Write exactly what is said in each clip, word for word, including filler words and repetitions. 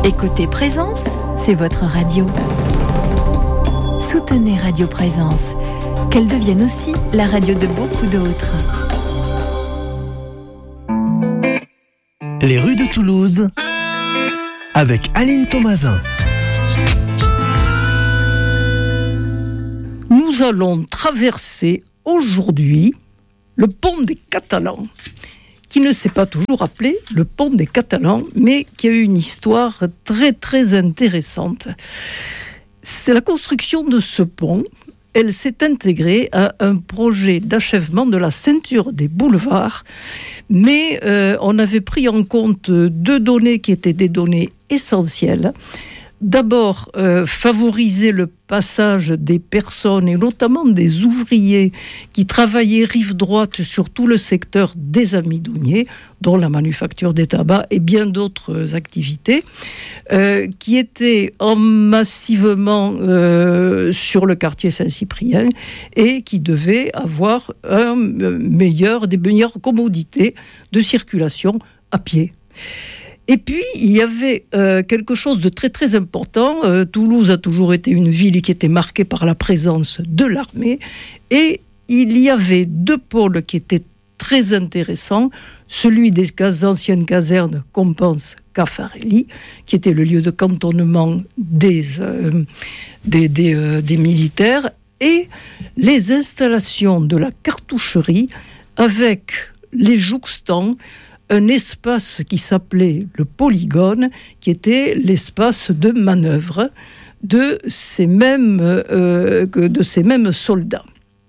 Écoutez Présence, c'est votre radio. Soutenez Radio Présence, qu'elle devienne aussi la radio de beaucoup d'autres. Les rues de Toulouse, avec Aline Thomasin. Nous allons traverser aujourd'hui le pont des Catalans, qui ne s'est pas toujours appelé le pont des Catalans, mais qui a eu une histoire très très intéressante. C'est la construction de ce pont. Elle s'est intégrée à un projet d'achèvement de la ceinture des boulevards, mais euh, on avait pris en compte deux données qui étaient des données essentielles. D'abord, euh, favoriser le passage des personnes, et notamment des ouvriers qui travaillaient rive droite sur tout le secteur des amidonniers, dont la manufacture des tabacs et bien d'autres activités, euh, qui étaient en massivement euh, sur le quartier Saint-Cyprien et qui devaient avoir un meilleur, des meilleures commodités de circulation à pied. Et puis, il y avait euh, quelque chose de très très important. Euh, Toulouse a toujours été une ville qui était marquée par la présence de l'armée. Et il y avait deux pôles qui étaient très intéressants. Celui des anciennes casernes Compense-Caffarelli, qui était le lieu de cantonnement des, euh, des, des, euh, des militaires, et les installations de la cartoucherie avec les jouxtants, un espace qui s'appelait le polygone, qui était l'espace de manœuvre de ces mêmes, euh, de ces mêmes soldats.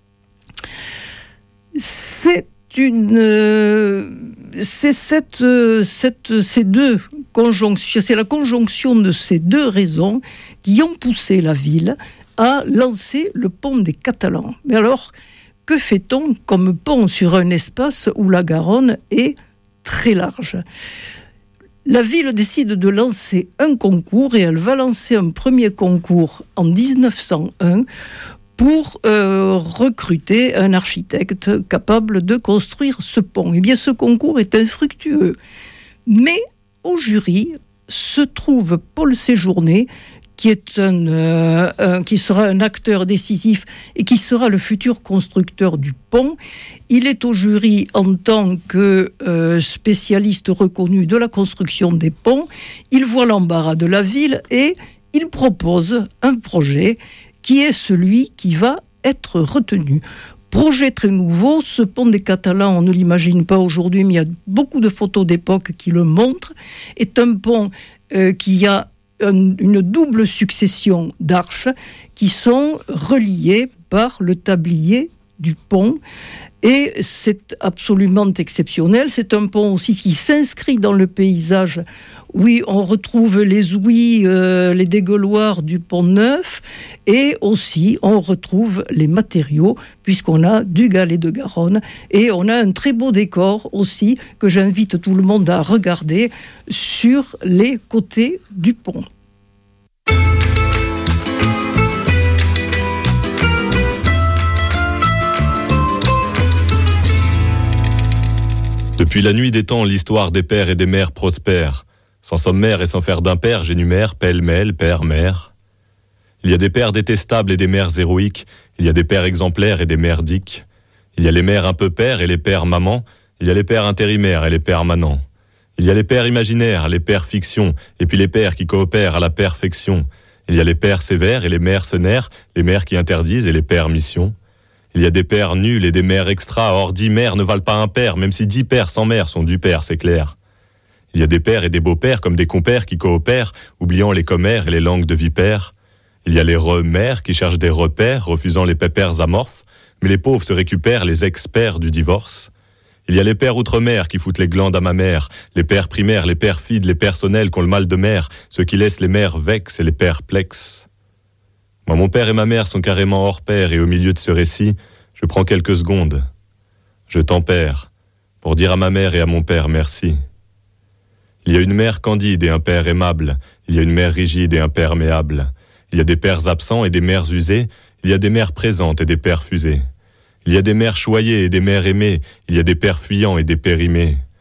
C'est une, euh, c'est cette, cette, ces deux conjonctions, c'est la conjonction de ces deux raisons qui ont poussé la ville à lancer le pont des Catalans. Mais alors, que fait-on comme pont sur un espace où la Garonne est très large? La ville décide de lancer un concours et elle va lancer un premier concours en dix-neuf cent un pour euh, recruter un architecte capable de construire ce pont. Eh bien, ce concours est infructueux. Mais au jury se trouve Paul Séjourné, qui est un, euh, un, qui sera un acteur décisif et qui sera le futur constructeur du pont. Il est au jury en tant que euh, spécialiste reconnu de la construction des ponts. Il voit l'embarras de la ville et il propose un projet qui est celui qui va être retenu. Projet très nouveau, ce pont des Catalans, on ne l'imagine pas aujourd'hui, mais il y a beaucoup de photos d'époque qui le montrent, est un pont euh, qui a une double succession d'arches qui sont reliées par le tablier du pont, et c'est absolument exceptionnel. C'est un pont aussi qui s'inscrit dans le paysage. Oui, on retrouve les ouïes, euh, les dégueuloirs du pont neuf, et aussi on retrouve les matériaux, puisqu'on a du galet de Garonne, et on a un très beau décor aussi que j'invite tout le monde à regarder sur les côtés du pont. Depuis la nuit des temps, l'histoire des pères et des mères prospère. Sans sommaire et sans faire d'impair, j'énumère pêle-mêle, père, mère. Il y a des pères détestables et des mères héroïques. Il y a des pères exemplaires et des merdiques. Il y a les mères un peu pères et les pères mamans. Il y a les pères intérimaires et les pères manants. Il y a les pères imaginaires, les pères fiction, et puis les pères qui coopèrent à la perfection. Il y a les pères sévères et les mercenaires, les mères qui interdisent et les pères missions. Il y a des pères nuls et des mères extra, or dix mères ne valent pas un père, même si dix pères sans mère sont du père, c'est clair. Il y a des pères et des beaux-pères comme des compères qui coopèrent, oubliant les commères et les langues de vipères. Il y a les re-mères qui cherchent des repères, refusant les pépères amorphes, mais les pauvres se récupèrent les experts du divorce. Il y a les pères outre-mer qui foutent les glandes à ma mère, les pères primaires, les perfides, les personnels qui ont le mal de mer, ceux qui laissent les mères vexes et les perplexes. Moi, mon père et ma mère sont carrément hors pair, et au milieu de ce récit, je prends quelques secondes. Je tempère, pour dire à ma mère et à mon père merci. Il y a une mère candide et un père aimable, il y a une mère rigide et imperméable. Il y a des pères absents et des mères usées, il y a des mères présentes et des pères fusés. Il y a des mères choyées et des mères aimées, il y a des pères fuyants et des périmés.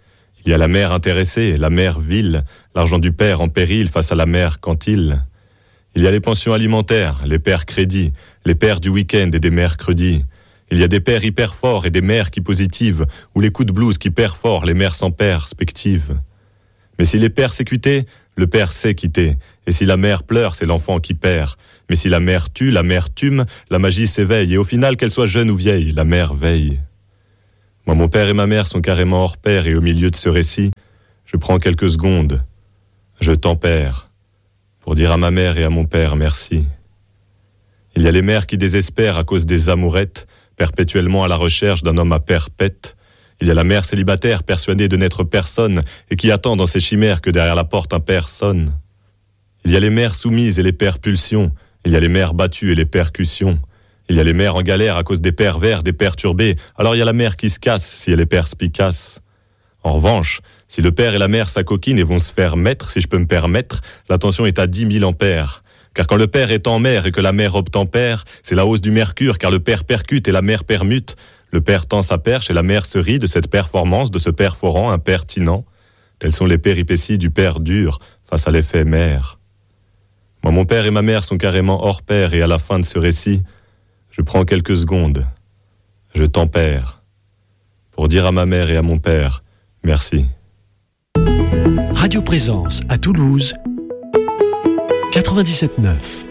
Il y a la mère intéressée, la mère vile, l'argent du père en péril face à la mère quantile. Il y a les pensions alimentaires, les pères crédits, les pères du week-end et des mercredis. Il y a des pères hyper forts et des mères qui positivent, ou les coups de blouse qui perforent les mères sans perspective. Mais s'il est persécuté, le père sait quitter, et si la mère pleure, c'est l'enfant qui perd. Mais si la mère tue, la mère tume, la magie s'éveille, et au final, qu'elle soit jeune ou vieille, la mère veille. Moi, mon père et ma mère sont carrément hors pair, et au milieu de ce récit, je prends quelques secondes, je tempère, pour dire à ma mère et à mon père merci. Il y a les mères qui désespèrent à cause des amourettes, perpétuellement à la recherche d'un homme à perpète. Il y a la mère célibataire persuadée de n'être personne et qui attend dans ses chimères que derrière la porte un père sonne. Il y a les mères soumises et les pères pulsions. Il y a les mères battues et les percussions. Il y a les mères en galère à cause des pervers, des perturbés. Alors il y a la mère qui se casse si elle est perspicace. En revanche, si le père et la mère s'acoquinent et vont se faire mettre, si je peux me permettre, la tension est à dix mille ampères. Car quand le père est en mer et que la mère obtempère, c'est la hausse du mercure car le père percute et la mère permute. Le père tend sa perche et la mère se rit de cette performance, de ce perforant impertinent. Telles sont les péripéties du père dur face à l'effet mère. Moi, mon père et ma mère sont carrément hors pair et à la fin de ce récit, je prends quelques secondes, je tempère, pour dire à ma mère et à mon père, merci. Radio Présence à Toulouse, quatre-vingt-dix-sept neuf.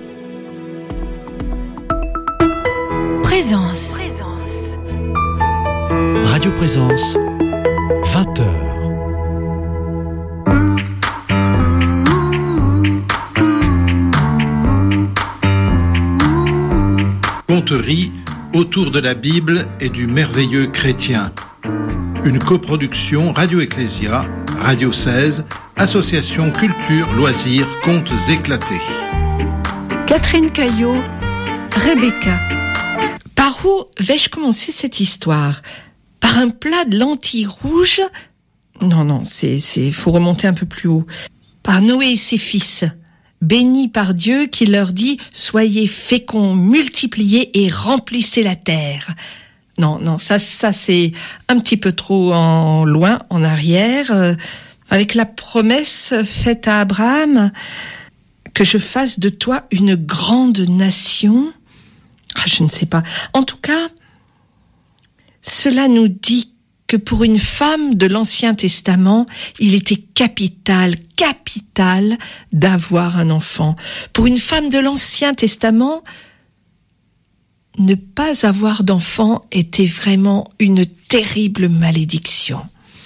Présence. Radio Présence, vingt heures. Conterie autour de la Bible et du merveilleux chrétien. Une coproduction Radio Ecclésia, Radio seize, Association Culture, Loisirs, Contes éclatés. Catherine Caillot, Rebecca. Par où vais-je commencer cette histoire ? Par un plat de lentilles rouges ? Non, non, c'est, c'est, faut remonter un peu plus haut. Par Noé et ses fils, bénis par Dieu qui leur dit « Soyez féconds, multipliez et remplissez la terre ». Non, non, ça, ça c'est un petit peu trop en loin, en arrière, euh, avec la promesse faite à Abraham que je fasse de toi une grande nation. Ah, je ne sais pas. En tout cas, cela nous dit que pour une femme de l'Ancien Testament, il était capital, capital d'avoir un enfant. Pour une femme de l'Ancien Testament, ne pas avoir d'enfant était vraiment une terrible malédiction.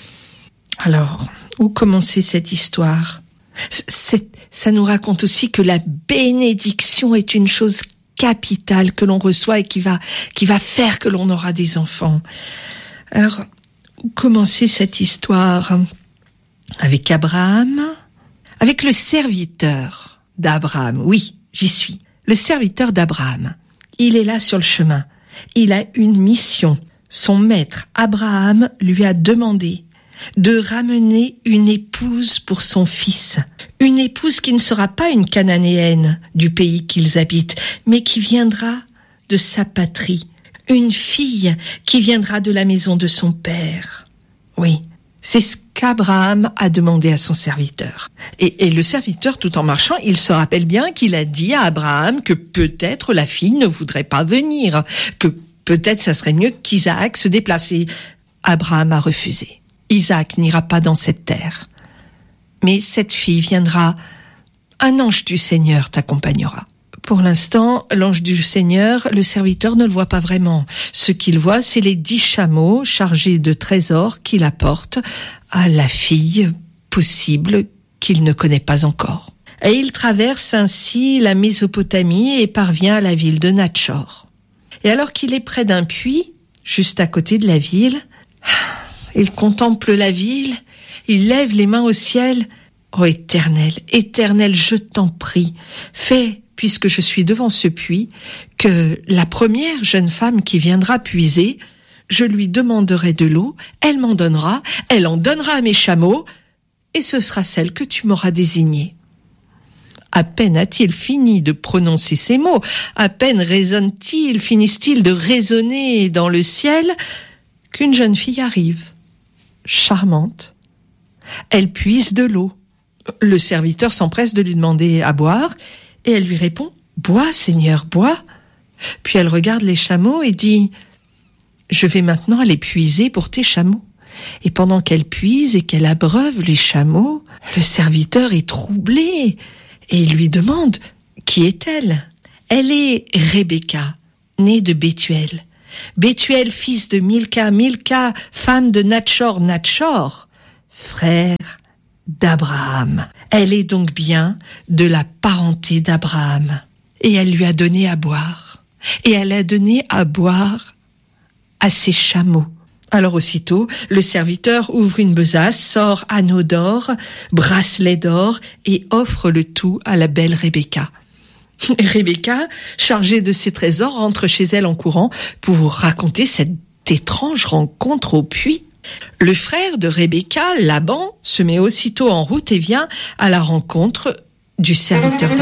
Alors, où commencer cette histoire ? C'est, ça nous raconte aussi que la bénédiction est une chose capitale que l'on reçoit et qui va, qui va faire que l'on aura des enfants. Alors, où commencer cette histoire ? Avec Abraham ? Avec le serviteur d'Abraham. Oui, j'y suis. Le serviteur d'Abraham. Il est là sur le chemin. Il a une mission. Son maître, Abraham, lui a demandé de ramener une épouse pour son fils. Une épouse qui ne sera pas une Cananéenne du pays qu'ils habitent, mais qui viendra de sa patrie. Une fille qui viendra de la maison de son père. Oui, c'est ce qu'Abraham a demandé à son serviteur. Et, et le serviteur, tout en marchant, il se rappelle bien qu'il a dit à Abraham que peut-être la fille ne voudrait pas venir, que peut-être ça serait mieux qu'Isaac se déplace. Et Abraham a refusé. Isaac n'ira pas dans cette terre. Mais cette fille viendra, un ange du Seigneur t'accompagnera. Pour l'instant, l'ange du Seigneur, le serviteur ne le voit pas vraiment. Ce qu'il voit, c'est les dix chameaux chargés de trésors qu'il apporte à la fille possible qu'il ne connaît pas encore. Et il traverse ainsi la Mésopotamie et parvient à la ville de Natchor. Et alors qu'il est près d'un puits, juste à côté de la ville, il contemple la ville, il lève les mains au ciel. « Ô Éternel, Éternel, je t'en prie, fais, puisque je suis devant ce puits, que la première jeune femme qui viendra puiser, je lui demanderai de l'eau, elle m'en donnera, elle en donnera à mes chameaux, et ce sera celle que tu m'auras désignée. » À peine a-t-il fini de prononcer ces mots, à peine résonne-t-il, finissent-ils de résonner dans le ciel, qu'une jeune fille arrive, charmante, Elle puise de l'eau. Le serviteur s'empresse de lui demander à boire, et elle lui répond « Bois, Seigneur, bois ». Puis elle regarde les chameaux et dit « Je vais maintenant aller puiser pour tes chameaux ». Et pendant qu'elle puise et qu'elle abreuve les chameaux, le serviteur est troublé et il lui demande « Qui est-elle » ? Elle est Rebecca, née de Bethuel. Bethuel, fils de Milca, Milca, femme de Natchor, Natchor, frère d'Abraham. Elle est donc bien de la parenté d'Abraham. Et elle lui a donné à boire. Et elle a donné à boire à ses chameaux. Alors aussitôt, le serviteur ouvre une besace, sort anneau d'or, bracelet d'or et offre le tout à la belle Rebecca. Rebecca, chargée de ses trésors, rentre chez elle en courant pour raconter cette étrange rencontre au puits. Le frère de Rebecca, Laban, se met aussitôt en route et vient à la rencontre du serviteur